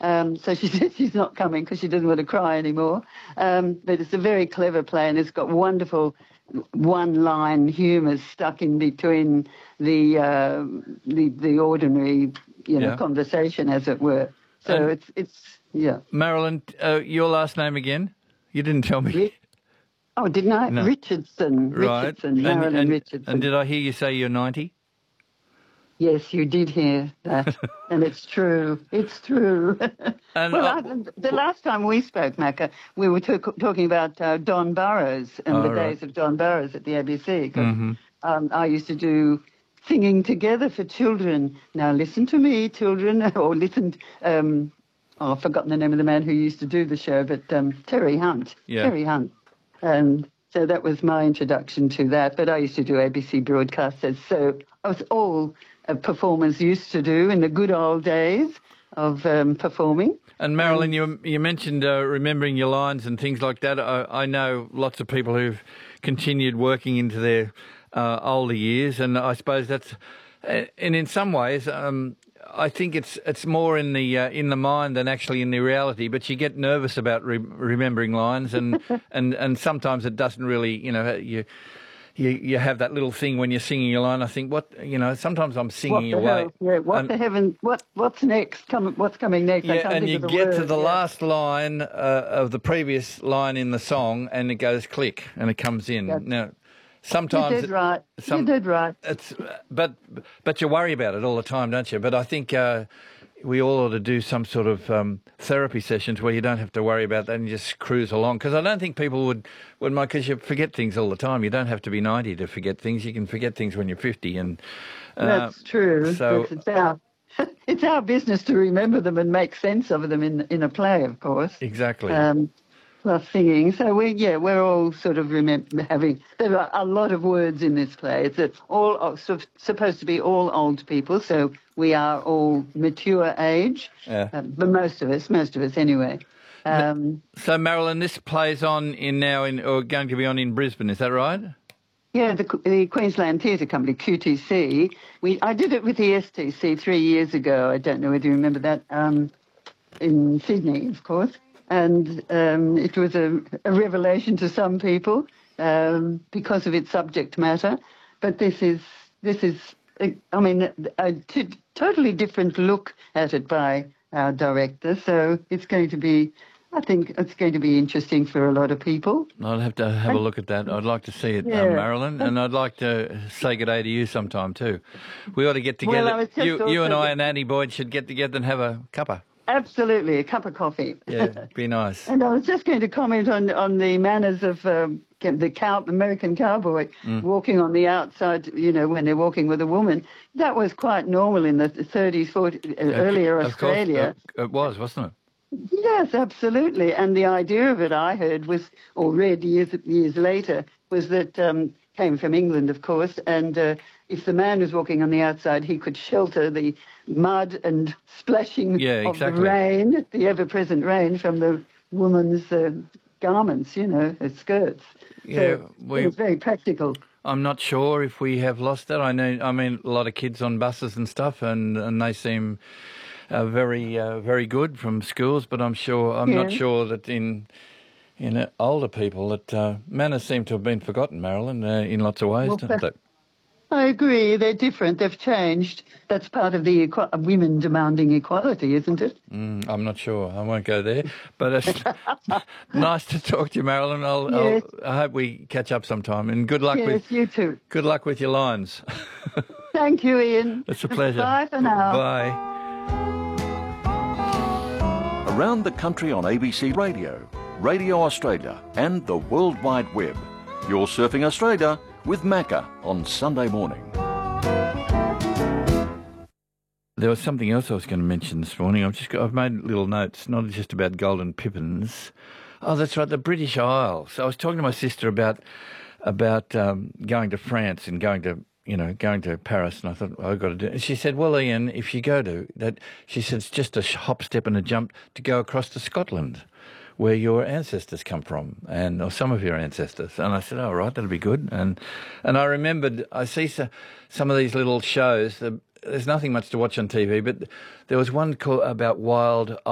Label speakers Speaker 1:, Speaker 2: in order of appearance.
Speaker 1: So she said she's not coming because she doesn't want to cry anymore. But it's a very clever play, and it's got wonderful one-line humour stuck in between the ordinary, conversation, as it were. So it's.
Speaker 2: Marilyn, your last name again? You didn't tell me.
Speaker 1: Oh, didn't I?
Speaker 2: No.
Speaker 1: Richardson.
Speaker 2: Right.
Speaker 1: Richardson, Marilyn Richardson.
Speaker 2: And did I hear you say you're 90?
Speaker 1: Yes, you did hear that. And it's true. It's true.
Speaker 2: And
Speaker 1: the last time we spoke, Macca, we were talking about Don Burrows and the days of Don Burrows at the ABC. 'Cause, I used to do singing together for children. Now listen to me, children, or listen... I've forgotten the name of the man who used to do the show, but Terry Hunt.
Speaker 2: Yeah.
Speaker 1: Terry Hunt. And so that was my introduction to that. But I used to do ABC broadcasters. So I was all performers used to do in the good old days of performing.
Speaker 2: And Marilyn, you mentioned remembering your lines and things like that. I know lots of people who've continued working into their older years, and I suppose that's... And in some ways... I think it's more in the mind than actually in the reality. But you get nervous about remembering lines, and and sometimes it doesn't really. You have that little thing when you're singing your line. I think sometimes I'm singing away.
Speaker 1: Yeah, what's next? What's coming next?
Speaker 2: Yeah, and you get to the last line of the previous line in the song, and it goes click, and it comes in. Now. Sometimes
Speaker 1: you did right. You did right.
Speaker 2: But you worry about it all the time, don't you? But I think we all ought to do some sort of therapy sessions where you don't have to worry about that and you just cruise along. Because I don't think people would mind, because you forget things all the time. You don't have to be 90 to forget things. You can forget things when you're 50. And
Speaker 1: that's true.
Speaker 2: So
Speaker 1: it's our business to remember them and make sense of them in a play, of course.
Speaker 2: Exactly.
Speaker 1: Plus singing. So we're all sort of there are a lot of words in this play. It's all supposed to be all old people, so we are all mature age, but most of us anyway.
Speaker 2: So Marilyn, this plays on or going to be on in Brisbane, is that right?
Speaker 1: Yeah, the Queensland Theatre Company, QTC. I did it with the STC 3 years ago. I don't know whether you remember that, in Sydney, of course. And it was a revelation to some people because of its subject matter. But this is a totally different look at it by our director. So I think it's going to be interesting for a lot of people.
Speaker 2: I'll have to have a look at that. I'd like to see it, Marilyn, and I'd like to say good day to you sometime too. We ought to get together. Well, you and I and Annie Boyd should get together and have a cuppa.
Speaker 1: Absolutely, a cup of coffee.
Speaker 2: Yeah, be nice.
Speaker 1: And I was just going to comment on the manners of the American cowboy walking on the outside, when they're walking with a woman. That was quite normal in the 30s, 40s, earlier Australia.
Speaker 2: It was, wasn't it?
Speaker 1: Yes, absolutely. And the idea of it, I heard, or read years later, was that came from England, of course, and if the man was walking on the outside, he could shelter the mud and splashing of the rain, the ever-present rain, from the woman's garments, her skirts.
Speaker 2: Yeah,
Speaker 1: so it was very practical.
Speaker 2: I'm not sure if we have lost that. I mean, a lot of kids on buses and stuff, and they seem very good from schools, but I'm not sure that in older people that manners seem to have been forgotten, Marilyn, in lots of ways, don't they?
Speaker 1: I agree. They're different. They've changed. That's part of the women demanding equality, isn't it?
Speaker 2: I'm not sure. I won't go there. But it's nice to talk to you, Marilyn. I hope we catch up sometime. And good luck with
Speaker 1: you too.
Speaker 2: Good luck with your lines.
Speaker 1: Thank you, Ian.
Speaker 2: It's a pleasure.
Speaker 1: Bye for now.
Speaker 2: Bye.
Speaker 3: Around the country on ABC Radio, Radio Australia and the World Wide Web. You're Surfing Australia with Macca on Sunday morning.
Speaker 2: There was something else I was going to mention this morning. I've made little notes, not just about golden pippins. Oh, that's right, the British Isles. I was talking to my sister about going to France and going to Paris, and I thought, I've got to do it. And she said, well, Ian, if you go to that, she said, it's just a hop, step and a jump to go across to Scotland, where your ancestors come from, or some of your ancestors. And I said, oh, right, that'll be good. And I remembered, I see some of these little shows. There's nothing much to watch on TV, but there was one about wild